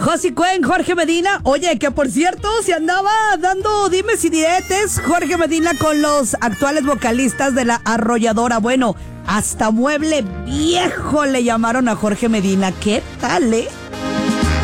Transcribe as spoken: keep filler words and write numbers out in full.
Josie Cuen, Jorge Medina. Oye, que por cierto, se andaba dando dimes y diretes Jorge Medina con los actuales vocalistas de La Arrolladora. Bueno, hasta mueble viejo le llamaron a Jorge Medina. ¿Qué tal, eh?